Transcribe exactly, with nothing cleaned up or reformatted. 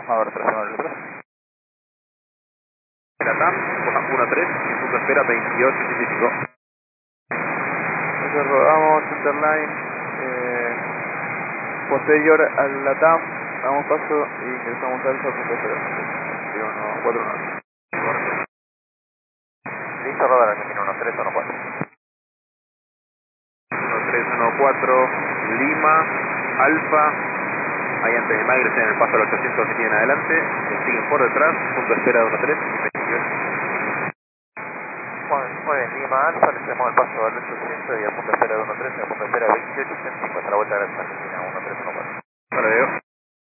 Ahora tracemos el otro. Latam, uno tres, y punto espera veintiocho ochenta y cinco. Entonces rodamos Centerline, eh, posterior al Latam, damos paso y ingresamos alfa punto cero. uno cuatro nueve. Listo, rodar Argentina uno tres uno cuatro. uno tres uno cuatro, Lima, Alfa, ahí antes de Magres en el paso al ochocientos que tienen adelante, que siguen por detrás, punto espera de uno tres, veintiocho. Muy bien, Lima Alfa, le hacemos el paso al ochocientos y al punto espera de uno tres, al punto espera veintiocho ochenta y cinco, hasta la vuelta de la Argentina uno tres uno cuatro. Ahora veo.